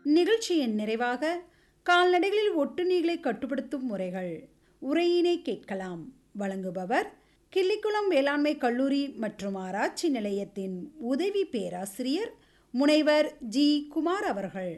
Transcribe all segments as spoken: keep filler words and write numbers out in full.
நிகழ்ச்சியின் நிறைவாக கால்நடைகளில் ஒட்டுண்ணிகளை கட்டுப்படுத்தும் முறைகள் உரையினை கேட்கலாம். வழங்குபவர் கிள்ளிக்குளம் வேளாண்மை கல்லூரி மற்றும் ஆராய்ச்சி நிலையத்தின் உதவி பேராசிரியர் முனைவர் ஜி குமார் அவர்கள்.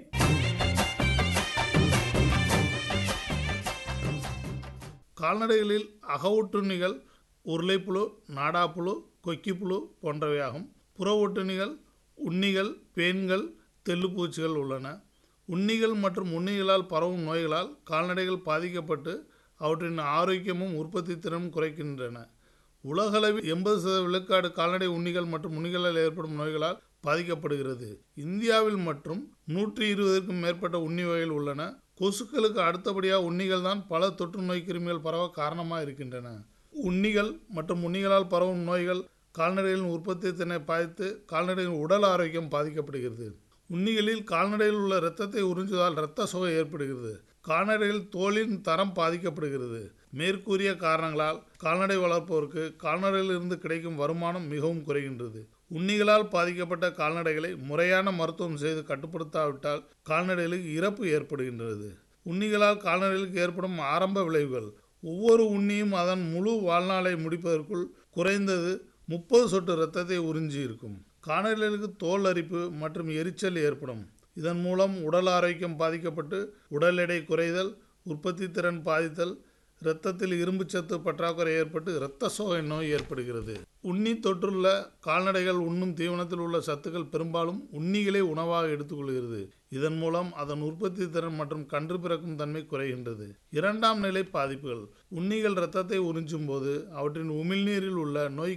கால்நடைகளில் அக ஒட்டுண்ணிகள் உருளைப்புழு, நாடாப்புழு, கொக்கிப்புழு போன்றவையாகும். புற ஒட்டுண்ணிகள் உண்ணிகள், பேன்கள், தெள்ளுப்பூச்சிகள் உள்ளன. உண்ணிகள் மற்றும் உண்ணிகளால் பரவும் நோய்களால் கால்நடைகள் பாதிக்கப்பட்டு அவற்றின் ஆரோக்கியமும் உற்பத்தி திறனும் குறைக்கின்றன. உலகளவில் எண்பது சதவீத விழுக்காடு கால்நடை உண்ணிகள் மற்றும் உண்ணிகளால் ஏற்படும் நோய்களால் பாதிக்கப்படுகிறது. இந்தியாவில் மற்றும் நூற்றி இருபதுக்கும் மேற்பட்ட உண்ணி வகைகள் உள்ளன. கொசுக்களுக்கு அடுத்தபடியாக உண்ணிகள் தான் பல தொற்று நோய் கிருமிகள் பரவ காரணமாக இருக்கின்றன. உண்ணிகள் மற்றும் உண்ணிகளால் பரவும் நோய்கள் கால்நடைகளின் உற்பத்தி திறனை பாதித்து கால்நடைகளின் உடல் ஆரோக்கியம் பாதிக்கப்படுகிறது. உண்ணிகளில் கால்நடையில் உள்ள இரத்தத்தை உறிஞ்சுவதால் இரத்த சோகை ஏற்படுகிறது. கால்நடைகள் தோலின் தரம் பாதிக்கப்படுகிறது. மேற்கூறிய காரணங்களால் கால்நடை வளர்ப்போருக்கு கால்நடைகளிலிருந்து கிடைக்கும் வருமானம் மிகவும் குறைகின்றது. உண்ணிகளால் பாதிக்கப்பட்ட கால்நடைகளை முறையான மருத்துவம் செய்து கட்டுப்படுத்தாவிட்டால் கால்நடைகளுக்கு இறப்பு ஏற்படுகின்றது. உண்ணிகளால் கால்நடைகளுக்கு ஏற்படும் ஆரம்ப விளைவுகள்: ஒவ்வொரு உண்ணியும் அதன் முழு வாழ்நாளை முடிப்பதற்குள் குறைந்தது முப்பது சொட்டு இரத்தத்தை உறிஞ்சி இருக்கும். கால்நடைகளுக்கு தோல் அரிப்பு மற்றும் எரிச்சல் ஏற்படும். இதன் மூலம் உடல் ஆரோக்கியம் பாதிக்கப்பட்டு உடல் எடை குறைதல், உற்பத்தி திறன் பாதித்தல், இரத்தத்தில் இரும்பு சத்து பற்றாக்குறை ஏற்பட்டு இரத்த சோகை நோய் ஏற்படுகிறது. உண்ணி தொற்றுள்ள கால்நடைகள் உண்ணும் தீவனத்தில் உள்ள சத்துக்கள் பெரும்பாலும் உண்ணிகளை உணவாக எடுத்துக்கொள்கிறது. இதன் மூலம் அதன் உற்பத்தி திறன் மற்றும் கன்று பிறக்கும் தன்மை குறைகின்றது. இரண்டாம் நிலை பாதிப்புகள்: உண்ணிகள் இரத்தத்தை உறிஞ்சும் போது அவற்றின் உமிழ்நீரில் உள்ள நோய்